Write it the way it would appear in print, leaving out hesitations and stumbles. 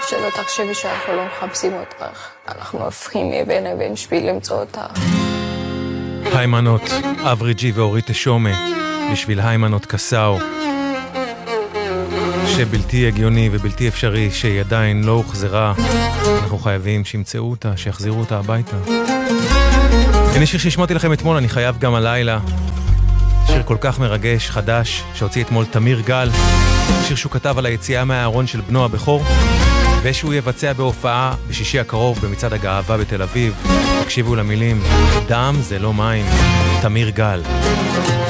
שלא תחשבי שאנחנו לא מחפשים אותך. אנחנו הופכים מאבן אבן בשביל למצוא אותך. היימנות, אבריג'י ואורית תשומה, בשביל היימנות קסאו. שבלתי הגיוני ובלתי אפשרי שהיא עדיין לא הוחזרה. אנחנו חייבים שימצאו אותה, שיחזירו אותה הביתה. הנה שיר שהשמעתי לכם אתמול, אני חייב גם הלילה. שיר כל כך מרגש, חדש, שהוציא אתמול תמיר גל. שיר שהוא כתב על היציאה מהארון של בנו הבכור, ושהוא יבצע בהופעה בשישי הקרוב במצעד הגאווה בתל אביב. תקשיבו למילים, דם זה לא מים. תמיר גל.